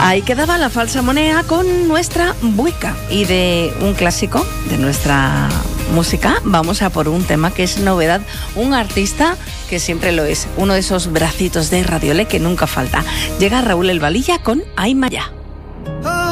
Ahí quedaba La Falsa Moneda con nuestra buica. Y de un clásico de nuestra música vamos a por un tema que es novedad, un artista que siempre lo es, uno de esos bracitos de Radiolé que nunca falta. Llega Raúl El Valilla con Ay Maya.